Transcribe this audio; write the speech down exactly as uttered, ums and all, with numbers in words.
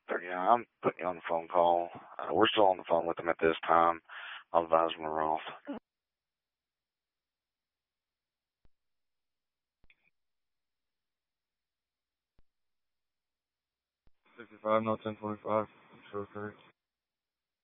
Yeah, I'm putting you on the phone call. Uh, we're still on the phone with them at this time. I'll advise them we're off. Fifty-five, no ten twenty-five. Sure, correct.